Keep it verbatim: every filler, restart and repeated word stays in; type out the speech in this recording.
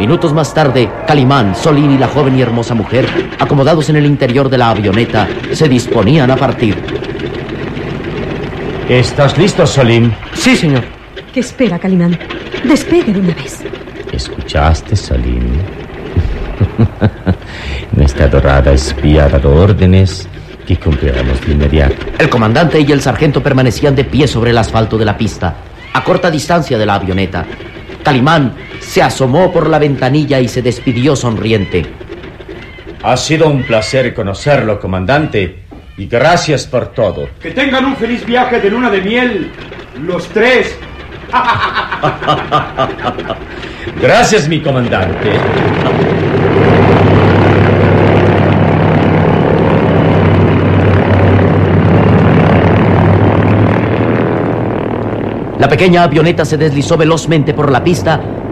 Minutos más tarde, Calimán, Solín y la joven y hermosa mujer, acomodados en el interior de la avioneta, se disponían a partir. ¿Estás listo, Solín? Sí, señor. ¿Qué espera, Calimán? Despegue de una vez. ¿Escuchaste, Solín? Nuestra adorada espía ha dado órdenes que cumpliremos de inmediato. El comandante y el sargento permanecían de pie sobre el asfalto de la pista, a corta distancia de la avioneta. Calimán se asomó por la ventanilla y se despidió sonriente. Ha sido un placer conocerlo, comandante, y gracias por todo. Que tengan un feliz viaje de luna de miel, los tres. Gracias, mi comandante. La pequeña avioneta se deslizó velozmente por la pista